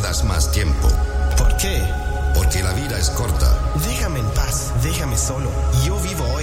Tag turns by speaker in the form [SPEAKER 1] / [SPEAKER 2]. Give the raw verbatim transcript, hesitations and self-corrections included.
[SPEAKER 1] pierdas más tiempo.
[SPEAKER 2] ¿Por qué?
[SPEAKER 1] Porque la vida es corta.
[SPEAKER 2] Déjame en paz, déjame solo. Yo vivo